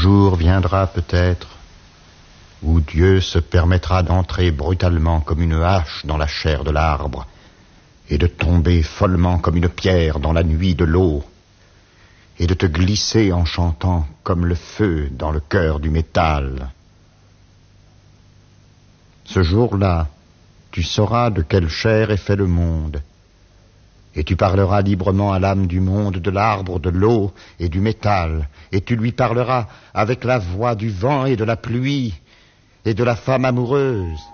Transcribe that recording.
jour viendra peut-être où Dieu se permettra d'entrer brutalement comme une hache dans la chair de l'arbre et de tomber follement comme une pierre dans la nuit de l'eau et de te glisser en chantant comme le feu dans le cœur du métal. Ce jour-là, tu sauras de quelle chair est fait le monde, et tu parleras librement à l'âme du monde de l'arbre, de l'eau et du métal, et tu lui parleras avec la voix du vent et de la pluie et de la femme amoureuse.